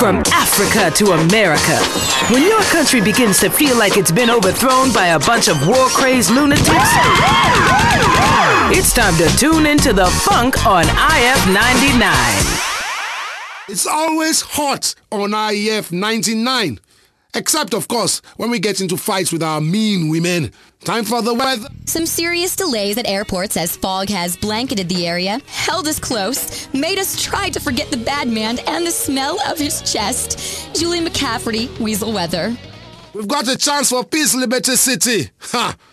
From Africa to America, when your country begins to feel like it's been overthrown by a bunch of war-crazed lunatics, it's time to tune into the funk on IF 99. It's always hot on IF 99. Except, of course, when we get into fights with our mean women. Time for the weather. Some serious delays at airports as fog has blanketed the area, held us close, made us try to forget the bad man and the smell of his chest. Julie McCafferty, Weasel Weather. We've got a chance for peace, Liberty City. Ha!